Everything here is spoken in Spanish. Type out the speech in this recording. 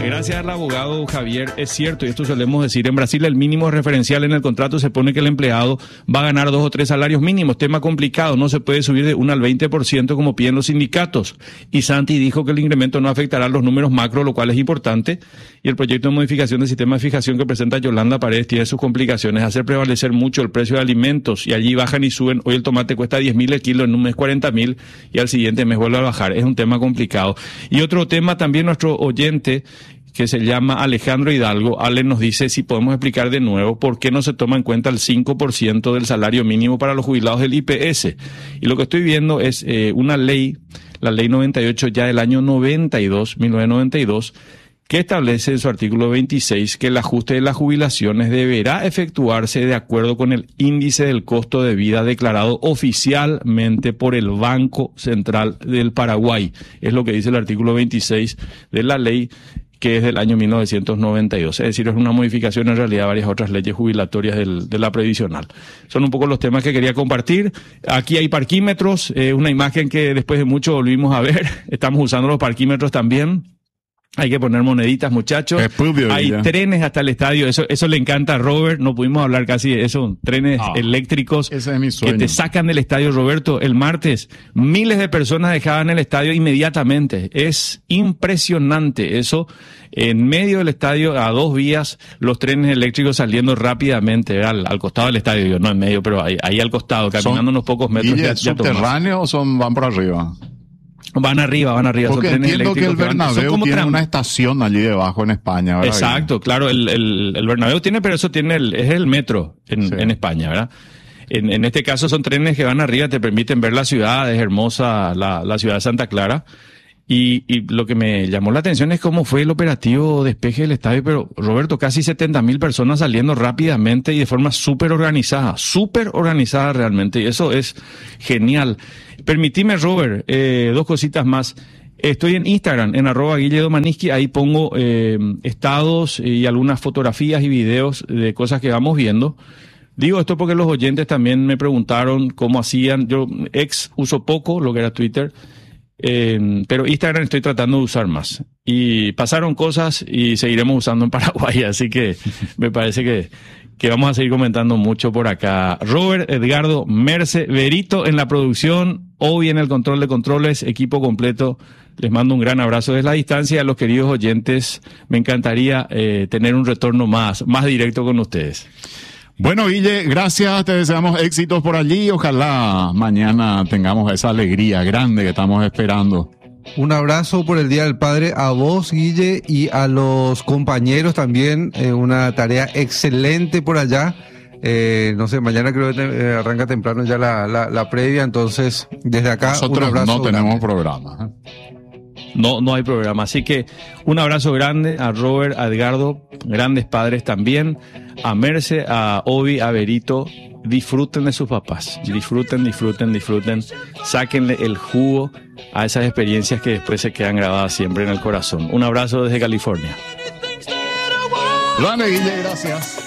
Gracias al abogado Javier. Es cierto, y esto solemos decir, en Brasil el mínimo referencial en el contrato se pone que el empleado va a ganar 2 o 3 salarios mínimos. Tema complicado, no se puede subir de 1 al 20% como piden los sindicatos. Y Santi dijo que el incremento no afectará los números macro, lo cual es importante. Y el proyecto de modificación del sistema de fijación que presenta Yolanda Paredes tiene sus complicaciones. Hacer prevalecer mucho el precio de alimentos y allí bajan y suben. Hoy el tomate cuesta 10.000 el kilo, en un mes 40.000 y al siguiente mes vuelve a bajar. Es un tema complicado. Y otro tema también, nuestro oyente que se llama Alejandro Hidalgo, Ale nos dice si podemos explicar de nuevo por qué no se toma en cuenta el 5% del salario mínimo para los jubilados del IPS. Y lo que estoy viendo es una ley, la ley 98 ya del año 1992, que establece en su artículo 26 que el ajuste de las jubilaciones deberá efectuarse de acuerdo con el índice del costo de vida declarado oficialmente por el Banco Central del Paraguay. Es lo que dice el artículo 26 de la ley, que es del año 1992. Es decir, es una modificación en realidad a varias otras leyes jubilatorias de la previsional. Son un poco los temas que quería compartir. Aquí hay parquímetros, una imagen que después de mucho volvimos a ver. Estamos usando los parquímetros también. Hay que poner moneditas, muchachos. Hay trenes hasta el estadio. Eso le encanta a Robert. No pudimos hablar casi de eso. Trenes eléctricos ese es mi sueño, que te sacan del estadio, Roberto. El martes, miles de personas dejaban el estadio inmediatamente. Es impresionante eso. En medio del estadio, a 2 vías, los trenes eléctricos saliendo rápidamente al costado del estadio. No en medio, pero ahí al costado, caminando unos pocos metros. ¿Y subterráneos o van por arriba? Van arriba. Porque son trenes entiendo que el Bernabéu tiene una estación allí debajo en España, ¿verdad? Exacto, claro, el Bernabéu tiene, pero eso tiene es el metro en España, ¿verdad? En este caso son trenes que van arriba, te permiten ver la ciudad, es hermosa la ciudad de Santa Clara. Y lo que me llamó la atención es cómo fue el operativo despeje del estadio, pero Roberto, casi 70.000 personas saliendo rápidamente y de forma súper organizada realmente, y eso es genial. Permitime, Robert, 2 cositas más. Estoy en Instagram, en @GuilleDomaniski, ahí pongo estados y algunas fotografías y videos de cosas que vamos viendo. Digo esto porque los oyentes también me preguntaron cómo hacían. Yo uso poco lo que era Twitter, pero Instagram estoy tratando de usar más. Y pasaron cosas y seguiremos usando en Paraguay, así que me parece que vamos a seguir comentando mucho por acá. Robert, Edgardo, Merce, Berito en la producción, hoy en el control de controles, equipo completo. Les mando un gran abrazo desde la distancia. A los queridos oyentes, me encantaría tener un retorno más directo con ustedes. Bueno, Guille, gracias, te deseamos éxitos por allí. Ojalá mañana tengamos esa alegría grande que estamos esperando. Un abrazo por el Día del Padre a vos, Guille, y a los compañeros también. Una tarea excelente por allá. No sé, mañana creo que arranca temprano ya la previa, entonces desde acá nosotros un abrazo no tenemos grande. programa. No hay programa, así que un abrazo grande a Robert, a Edgardo, grandes padres también, a Merce, a Obi, a Berito. Disfruten de sus papás, disfruten, sáquenle el jugo a esas experiencias que después se quedan grabadas siempre en el corazón. Un abrazo desde California. Grande, Guille, gracias.